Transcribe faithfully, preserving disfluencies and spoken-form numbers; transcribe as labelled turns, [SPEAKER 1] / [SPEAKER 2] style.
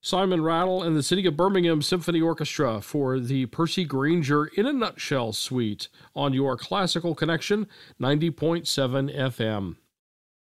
[SPEAKER 1] Simon Rattle and the City of Birmingham Symphony Orchestra for the Percy Grainger in a Nutshell Suite on your Classical Connection ninety point seven F M.